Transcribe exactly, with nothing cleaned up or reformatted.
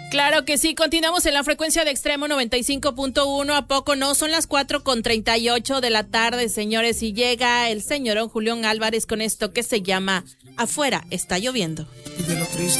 Claro que sí, continuamos en la frecuencia de Extremo noventa y cinco punto uno. ¿A poco no? Son las cuatro con treinta y ocho de la tarde, señores, y llega el señorón Julián Álvarez con esto que se llama Afuera está lloviendo. Y de lo triste